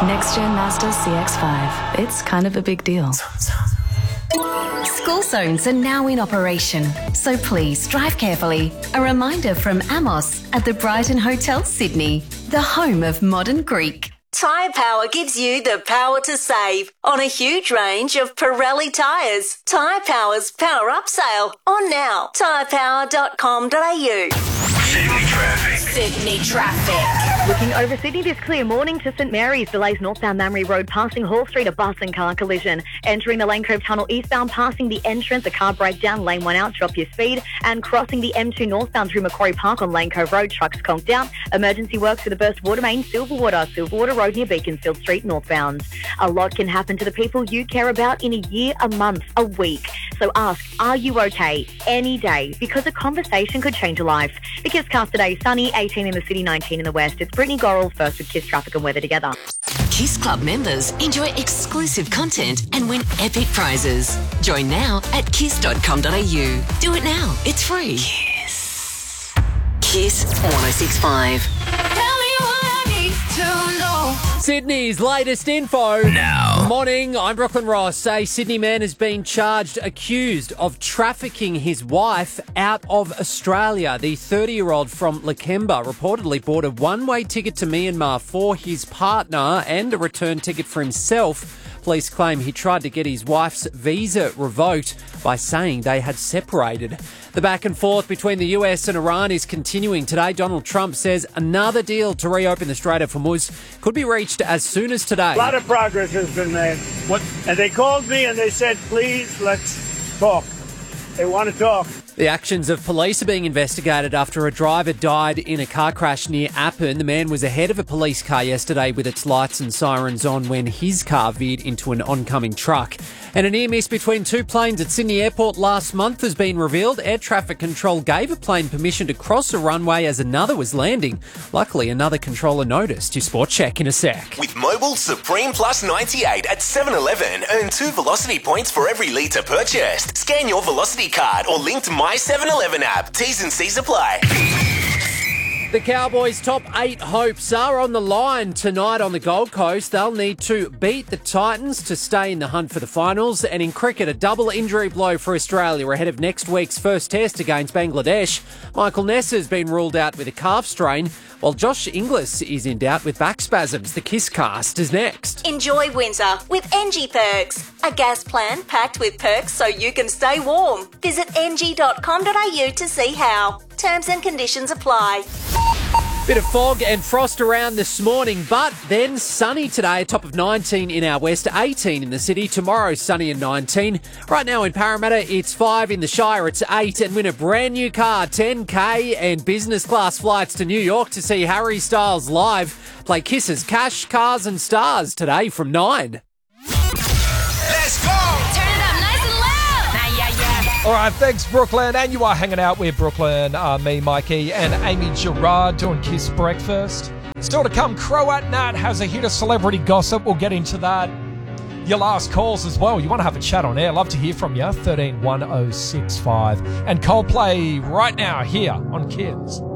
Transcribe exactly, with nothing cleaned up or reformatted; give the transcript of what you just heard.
Next Gen Mazda C X five. It's kind of a big deal. School zones are now in operation, so please drive carefully. A reminder from Amos at the Brighton Hotel, Sydney, the home of modern Greek. Tyre Power gives you the power to save on a huge range of Pirelli tyres. Tyre Power's Power Up sale on now. tyre power dot com dot a u. Sydney traffic. Sydney traffic. Looking over Sydney this clear morning to St Mary's. Delays northbound Mamre Road passing Hall Street, a bus and car collision. Entering the Lane Cove Tunnel eastbound passing the entrance, a car breakdown, lane one out, drop your speed. And crossing the M two northbound through Macquarie Park on Lane Cove Road, trucks conked out. Emergency works for the burst water main, Silverwater, Silverwater Road near Beaconsfield Street northbound. A lot can happen to the people you care about in a year, a month, a week. So ask, are you okay? Any day, because a conversation could change a life. The Kiss Cast today, sunny, eighteen in the city, nineteen in the west. It's Brittany Gorrell first with Kiss Traffic and Weather together. Kiss Club members enjoy exclusive content and win epic prizes. Join now at kiss dot com dot a u. Do it now. It's free. Kiss. Kiss one oh six point five. Tell me what I need to know. Sydney's latest info. Now. Morning, I'm Brooklyn Ross. A Sydney man has been charged, accused of trafficking his wife out of Australia. The thirty-year-old from Lakemba reportedly bought a one-way ticket to Myanmar for his partner and a return ticket for himself. Police claim he tried to get his wife's visa revoked by saying they had separated. The back and forth between the U S and Iran is continuing today. Donald Trump says another deal to reopen the Strait of Hormuz could be reached as soon as today. A lot of progress has been made. What? And they called me and they said, please, let's talk. They want to talk. The actions of police are being investigated after a driver died in a car crash near Appin. The man was ahead of a police car yesterday with its lights and sirens on when his car veered into an oncoming truck. And a near miss between two planes at Sydney Airport last month has been revealed. Air traffic control gave a plane permission to cross a runway as another was landing. Luckily, another controller noticed. Your sport check in a sec. With Mobile Supreme Plus ninety-eight at seven eleven, earn two Velocity points for every litre purchased. Scan your Velocity card or link to My seven eleven app. T's and C's apply. The Cowboys' top eight hopes are on the line tonight on the Gold Coast. They'll need to beat the Titans to stay in the hunt for the finals. And in cricket, a double injury blow for Australia ahead of next week's first test against Bangladesh. Michael Ness has been ruled out with a calf strain, while Josh Inglis is in doubt with back spasms. The Kiss Cast is next. Enjoy winter with N G Perks, a gas plan packed with perks so you can stay warm. Visit n g dot com dot a u to see how. Terms and conditions apply. Bit of fog and frost around this morning, but then sunny today, a top of nineteen in our west, eighteen in the city. Tomorrow, sunny and nineteen. Right now in Parramatta, it's five. In the Shire, it's eight. And win a brand new car, ten K, and business class flights to New York to see Harry Styles live. Play Kisses, Cash, Cars and Stars today from nine. Let's go! All right, thanks, Brooklyn. And you are hanging out with Brooklyn, uh, me, Mikey, and Amy Gerard doing Kiss Breakfast. Still to come, Croat Nat has a hit of celebrity gossip. We'll get into that. Your last calls as well. You want to have a chat on air? Love to hear from you. thirteen one oh six five. And Coldplay right now here on Kids.